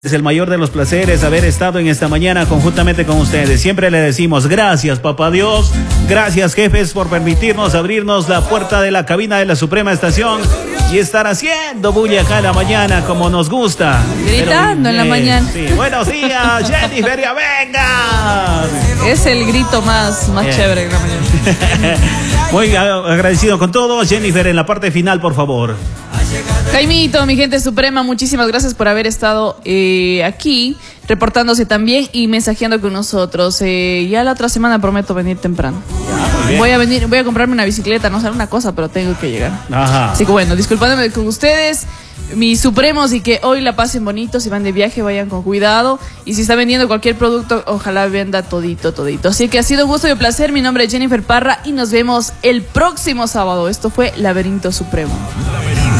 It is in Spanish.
Es el mayor de los placeres haber estado en esta mañana conjuntamente con ustedes. Siempre le decimos gracias, Papá Dios. Gracias, jefes, por permitirnos abrirnos la puerta de la cabina de la Suprema Estación y estar haciendo bulla acá en la mañana como nos gusta. Gritando en la mañana. Sí. Buenos días, Jennifer, ya venga. Es el grito más chévere en la mañana. Muy agradecido con todos. Jennifer, en la parte final, por favor. Jaimito, mi gente suprema, muchísimas gracias por haber estado aquí, reportándose también y mensajeando con nosotros. Ya la otra semana prometo venir temprano. Voy a comprarme una bicicleta, no sé, una cosa, pero tengo que llegar. Ajá. Así que bueno, disculpándome con ustedes, mis supremos, y que hoy la pasen bonito. Si van de viaje, vayan con cuidado. Y si está vendiendo cualquier producto, ojalá venda todito. Así que ha sido un gusto y un placer. Mi nombre es Jennifer Parra y nos vemos el próximo sábado. Esto fue Laberinto Supremo.